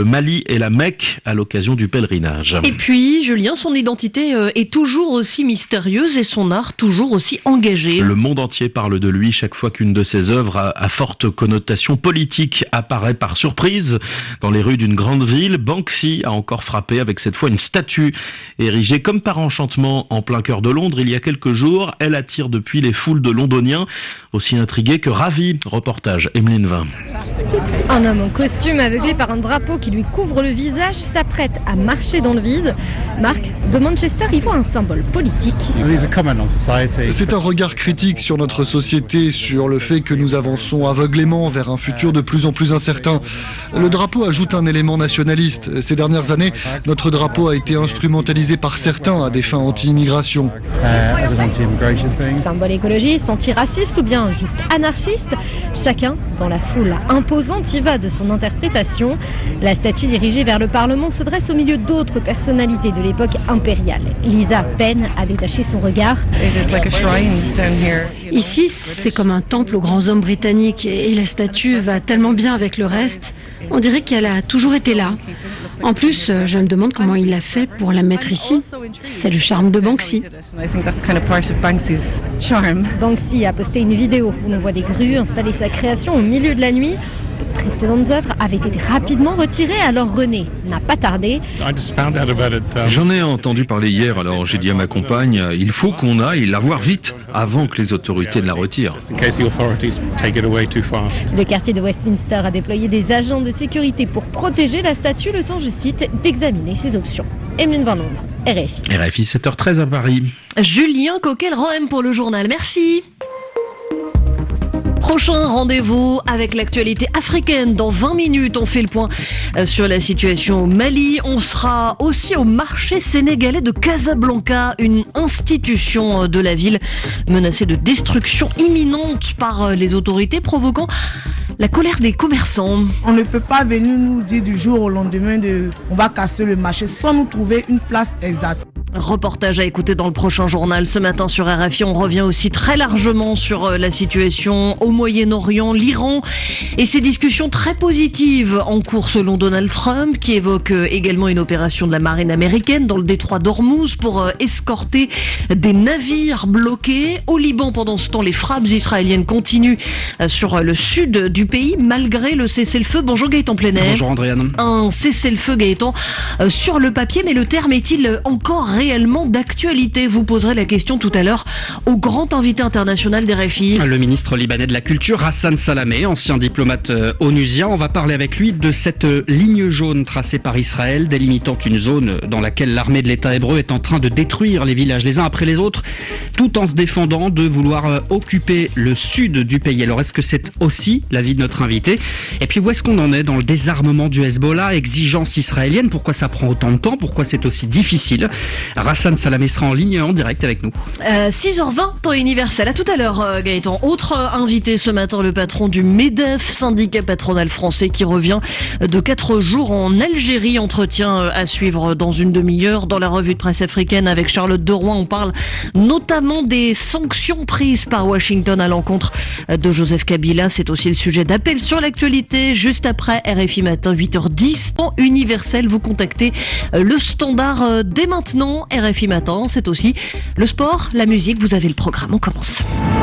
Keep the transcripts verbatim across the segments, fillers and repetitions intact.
Mali et la Mecque à l'occasion du pèlerinage. Et puis, Julien, son identité est toujours aussi mystérieuse et son art toujours aussi engagé. Le monde entier parle de lui chaque fois qu'une de ses œuvres à, à forte connotation politique apparaît par surprise dans les rues d'une grande ville. Banksy a encore frappé avec cette fois une statue érigée comme par enchantement en plein cœur de Londres il y a quelques jours. Elle attire depuis les foules de Londoniens, aussi intrigués que ravis. Reportage Emeline Vin. Un homme en costume aveuglé par un drapeau qui lui couvre le visage s'apprête à marcher dans le vide. Marc, de Manchester, y voit un symbole politique. C'est un regard critique sur notre société, sur le fait que nous avançons aveuglément vers un futur de plus en plus incertain. Le drapeau ajoute un élément nationaliste. Ces dernières années, notre drapeau a été instrumentalisé par certains à des fins anti-immigration. Symbole écologiste, antiraciste ou bien juste anarchiste, chacun dans la foule imposante y va de son interprétation. La statue dirigée vers le Parlement se dresse au milieu d'autres personnalités de l'époque impériale. Lisa peine à détacher son regard. Ici, c'est comme un temple aux grands hommes britanniques et la statue va tellement bien avec le reste. On dirait qu'elle a toujours été là. En plus, je me demande comment il a fait pour la mettre ici. C'est le charme de Banksy. Banksy a posté une vidéo où on voit des grues installer sa création au milieu de la nuit. De précédentes œuvres avaient été rapidement retirées, alors René n'a pas tardé. J'en ai entendu parler hier, alors j'ai dit à ma compagne, il faut qu'on aille la voir vite, avant que les autorités ne la retirent. Le quartier de Westminster a déployé des agents de sécurité pour protéger la statue, le temps, je cite, d'examiner ses options. Emeline Van Londres, R F I. R F I, sept heures treize à Paris. Julien Coquel-Rohem pour le journal, merci. Prochain rendez-vous avec l'actualité africaine. Dans vingt minutes, on fait le point sur la situation au Mali. On sera aussi au marché sénégalais de Casablanca, une institution de la ville menacée de destruction imminente par les autorités, provoquant la colère des commerçants. On ne peut pas venir nous dire du jour au lendemain de on va casser le marché sans nous trouver une place exacte. Reportage à écouter dans le prochain journal. Ce matin sur R F I, on revient aussi très largement sur la situation au Moyen-Orient, l'Iran et ces discussions très positives en cours selon Donald Trump, qui évoque également une opération de la marine américaine dans le détroit d'Ormuz pour escorter des navires bloqués. Au Liban, pendant ce temps, les frappes israéliennes continuent sur le sud du pays malgré le cessez-le-feu. Bonjour Gaëtan Plenay. Bonjour Andréane. Un cessez-le-feu, Gaëtan, sur le papier, mais le terme est-il encore réellement d'actualité? Vous poserez la question tout à l'heure au grand invité international d'R F I. Le ministre libanais de la Culture, Hassan Salamé, ancien diplomate onusien. On va parler avec lui de cette ligne jaune tracée par Israël, délimitant une zone dans laquelle l'armée de l'État hébreu est en train de détruire les villages les uns après les autres, tout en se défendant de vouloir occuper le sud du pays. Alors est-ce que c'est aussi l'avis de notre invité? Et puis où est-ce qu'on en est dans le désarmement du Hezbollah? Exigence israélienne, pourquoi ça prend autant de temps? Pourquoi c'est aussi difficile? Hassan Salamé sera en ligne en direct avec nous. Euh, six heures vingt, temps universel. À tout à l'heure, euh, Gaëtan. Autre euh, invité ce matin, le patron du MEDEF, syndicat patronal français, qui revient de quatre jours en Algérie. Entretien euh, à suivre dans une demi-heure. Dans la revue de presse africaine avec Charlotte Deroy, on parle notamment des sanctions prises par Washington à l'encontre de Joseph Kabila. C'est aussi le sujet d'appel sur l'actualité. Juste après R F I Matin, huit heures dix, temps universel. Vous contactez euh, le standard euh, dès maintenant. R F I Matin, c'est aussi le sport, la musique, vous avez le programme, on commence.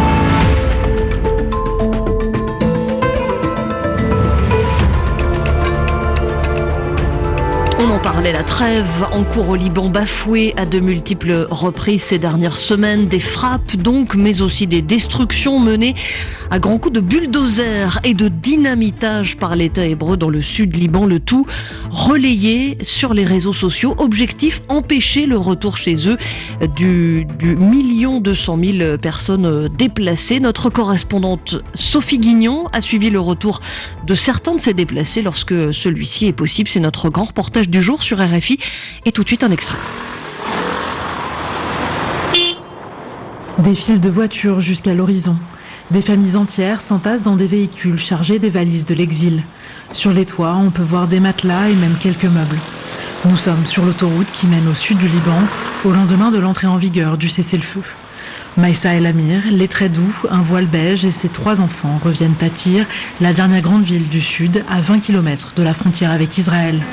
On en parlait, la trêve en cours au Liban bafouée à de multiples reprises ces dernières semaines. Des frappes donc, mais aussi des destructions menées à grands coups de bulldozer et de dynamitage par l'État hébreu dans le sud Liban. Le tout relayé sur les réseaux sociaux. Objectif, empêcher le retour chez eux du, du million deux cent mille personnes déplacées. Notre correspondante Sophie Guignon a suivi le retour de certains de ces déplacés lorsque celui-ci est possible. C'est notre grand reportage du jour sur R F I et tout de suite un extrait. Des files de voitures jusqu'à l'horizon. Des familles entières s'entassent dans des véhicules chargés des valises de l'exil. Sur les toits, on peut voir des matelas et même quelques meubles. Nous sommes sur l'autoroute qui mène au sud du Liban, au lendemain de l'entrée en vigueur du cessez-le-feu. Maïssa El Amir, les traits doux, un voile beige et ses trois enfants reviennent à Tyr, la dernière grande ville du sud, à vingt kilomètres de la frontière avec Israël.